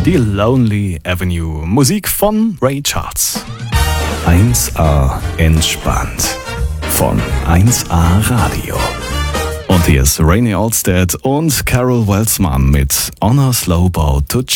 Die Lonely Avenue, Musik von Ray Charles. 1A entspannt von 1A Radio. Und hier ist Rainey Alstead und Carol Welsman mit On a Slow Boat to